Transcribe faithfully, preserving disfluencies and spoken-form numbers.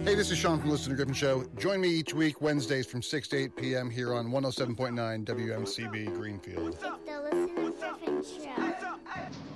Hey, this is Sean from Listen to Griffin Show. Join me each week, Wednesdays from six to eight p.m. here on one oh seven point nine W M C B Greenfield. It's the Listen to Griffin Show.